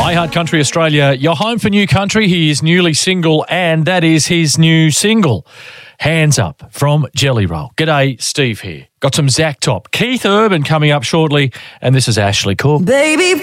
Hey Heart Country Australia, you're home for New Country. He is newly single, and that is his new single, Hands Up, from Jelly Roll. G'day, Steve here. Got some Zach Top, Keith Urban coming up shortly, and this is Ashley Cook. Baby.